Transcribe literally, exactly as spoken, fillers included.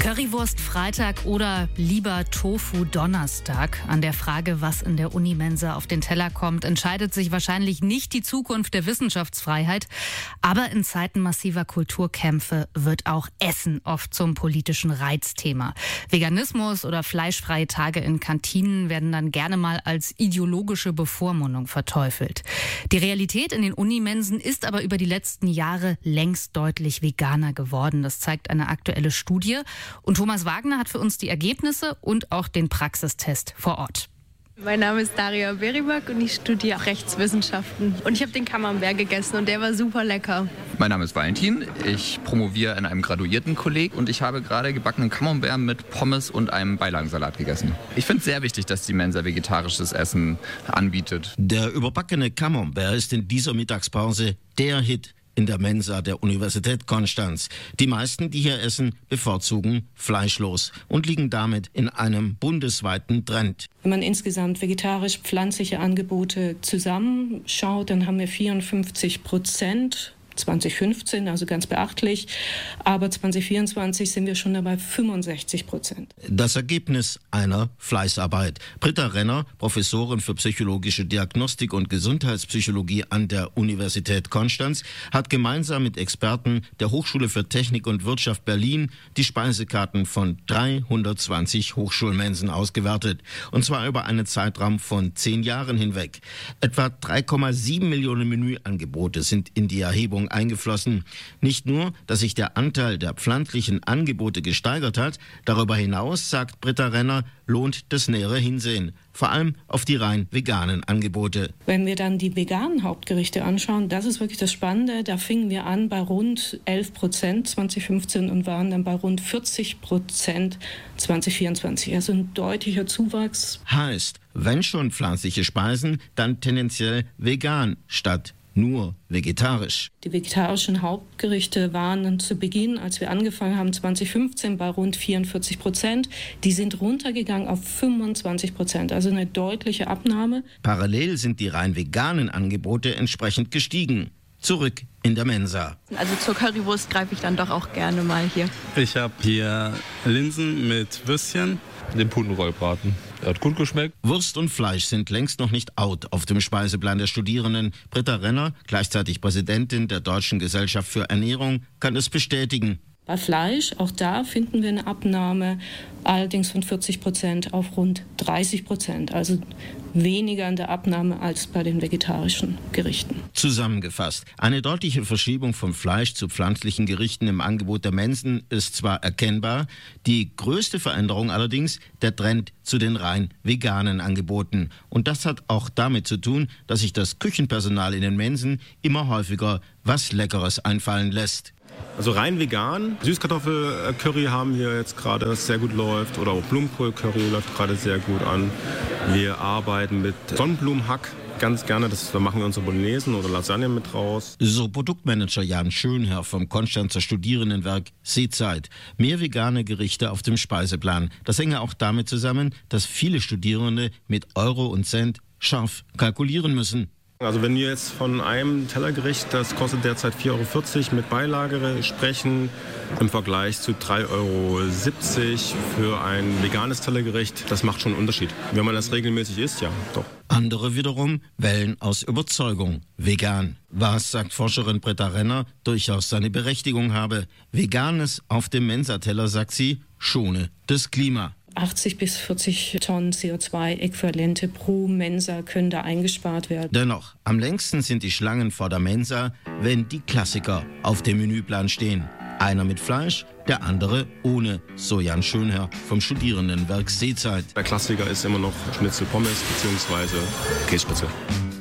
Currywurst Freitag oder lieber Tofu Donnerstag? An der Frage, was in der Unimensa auf den Teller kommt, entscheidet sich wahrscheinlich nicht die Zukunft der Wissenschaftsfreiheit. Aber in Zeiten massiver Kulturkämpfe wird auch Essen oft zum politischen Reizthema. Veganismus oder fleischfreie Tage in Kantinen werden dann gerne mal als ideologische Bevormundung verteufelt. Die Realität in den Unimensen ist aber über die letzten Jahre längst deutlich veganer geworden. Das zeigt eine aktuelle Studie. Und Thomas Wagner hat für uns die Ergebnisse und auch den Praxistest vor Ort. Mein Name ist Daria Beribak und ich studiere Rechtswissenschaften. Und ich habe den Camembert gegessen und der war super lecker. Mein Name ist Valentin, ich promoviere in einem Graduiertenkolleg und ich habe gerade gebackenen Camembert mit Pommes und einem Beilagensalat gegessen. Ich finde es sehr wichtig, dass die Mensa vegetarisches Essen anbietet. Der überbackene Camembert ist in dieser Mittagspause der Hit in der Mensa der Universität Konstanz. Die meisten, die hier essen, bevorzugen fleischlos und liegen damit in einem bundesweiten Trend. Wenn man insgesamt vegetarisch-pflanzliche Angebote zusammenschaut, dann haben wir vierundfünfzig Prozent. zwanzig fünfzehn, also ganz beachtlich, aber zwanzig vierundzwanzig sind wir schon dabei fünfundsechzig Prozent. Das Ergebnis einer Fleißarbeit. Britta Renner, Professorin für psychologische Diagnostik und Gesundheitspsychologie an der Universität Konstanz, hat gemeinsam mit Experten der Hochschule für Technik und Wirtschaft Berlin die Speisekarten von dreihundertzwanzig Hochschulmensen ausgewertet. Und zwar über einen Zeitraum von zehn Jahren hinweg. Etwa drei Komma sieben Millionen Menüangebote sind in die Erhebung eingeflossen. Nicht nur, dass sich der Anteil der pflanzlichen Angebote gesteigert hat, darüber hinaus, sagt Britta Renner, lohnt das nähere Hinsehen. Vor allem auf die rein veganen Angebote. Wenn wir dann die veganen Hauptgerichte anschauen, das ist wirklich das Spannende. Da fingen wir an bei rund elf Prozent zwanzig fünfzehn und waren dann bei rund vierzig Prozent zwanzig vierundzwanzig. Also ein deutlicher Zuwachs. Heißt, wenn schon pflanzliche Speisen, dann tendenziell vegan statt nur vegetarisch. Die vegetarischen Hauptgerichte waren dann zu Beginn, als wir angefangen haben, zwanzig fünfzehn bei rund vierundvierzig Prozent. Die sind runtergegangen auf fünfundzwanzig Prozent, also eine deutliche Abnahme. Parallel sind die rein veganen Angebote entsprechend gestiegen. Zurück in der Mensa. Also zur Currywurst greife ich dann doch auch gerne mal hier. Ich habe hier Linsen mit Würstchen. Den Putenrollbraten. Der hat gut geschmeckt. Wurst und Fleisch sind längst noch nicht out auf dem Speiseplan der Studierenden. Britta Renner, gleichzeitig Präsidentin der Deutschen Gesellschaft für Ernährung, kann es bestätigen. Bei Fleisch, auch da finden wir eine Abnahme, allerdings von vierzig Prozent auf rund dreißig Prozent. Also weniger in der Abnahme als bei den vegetarischen Gerichten. Zusammengefasst, eine deutliche Verschiebung von Fleisch zu pflanzlichen Gerichten im Angebot der Mensen ist zwar erkennbar, die größte Veränderung allerdings der Trend zu den rein veganen Angeboten. Und das hat auch damit zu tun, dass sich das Küchenpersonal in den Mensen immer häufiger was Leckeres einfallen lässt. Also rein vegan. Süßkartoffelcurry haben wir jetzt gerade, das sehr gut läuft. Oder auch Blumenkohl-Curry läuft gerade sehr gut an. Wir arbeiten mit Sonnenblumenhack ganz gerne. Das, da machen wir unsere Bolognesen oder Lasagne mit raus. So Produktmanager Jan Schönherr vom Konstanzer Studierendenwerk Seezeit. Mehr vegane Gerichte auf dem Speiseplan. Das hänge auch damit zusammen, dass viele Studierende mit Euro und Cent scharf kalkulieren müssen. Also wenn wir jetzt von einem Tellergericht, das kostet derzeit vier Euro vierzig mit Beilage sprechen, im Vergleich zu drei Euro siebzig für ein veganes Tellergericht, das macht schon einen Unterschied. Wenn man das regelmäßig isst, ja, doch. Andere wiederum wählen aus Überzeugung vegan. Was, sagt Forscherin Britta Renner, durchaus seine Berechtigung habe. Veganes auf dem Mensateller, sagt sie, schone das Klima. achtzig bis vierzig Tonnen C O zwei Äquivalente pro Mensa können da eingespart werden. Dennoch, am längsten sind die Schlangen vor der Mensa, wenn die Klassiker auf dem Menüplan stehen. Einer mit Fleisch, der andere ohne, so Jan Schönherr vom Studierendenwerk Seezeit. Der Klassiker ist immer noch Schnitzel Pommes bzw. Käsespitze.